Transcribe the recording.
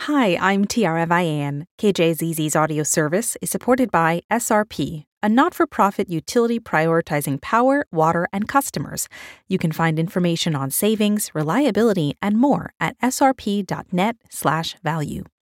Hi, I'm Tiara Vian. KJZZ's audio service is supported by SRP, a not-for-profit utility prioritizing power, water, and customers. You can find information on savings, reliability, and more at srp.net/value.